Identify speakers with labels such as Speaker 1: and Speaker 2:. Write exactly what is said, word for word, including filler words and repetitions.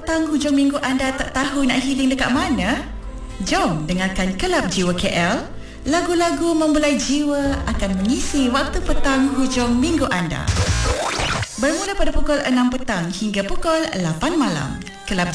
Speaker 1: petang hujung minggu anda tak tahu nak healing dekat mana? Jom dengarkan Kelab Jiwa K L. Lagu-lagu membulai jiwa akan mengisi waktu petang hujung minggu anda. Bermula pada pukul enam petang hingga pukul lapan malam. Kelab